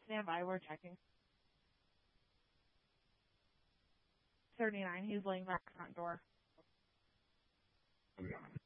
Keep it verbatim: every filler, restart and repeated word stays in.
Stand by, we're checking. thirty-nine, he's laying back front door.